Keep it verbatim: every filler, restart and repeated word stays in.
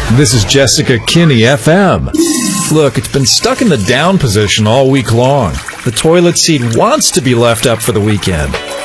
This is Jessica Kinney, F M. Look, it's been stuck in the down position all week long. The toilet seat wants to be left up for the weekend.